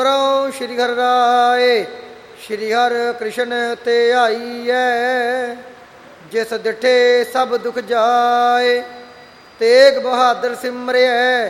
ਸ਼੍ਰੀ ਹਰਿ ਰਾਏ ਸ਼੍ਰੀ ਹਰਿ ਕ੍ਰਿਸ਼ਨ ਤੇ ਆਈਐ। ਜਿਸ ਡਿਠੇ ਸਭ ਦੁਖ ਜਾਏ, ਤੇਗ ਬਹਾਦਰ ਸਿਮਰਿਐ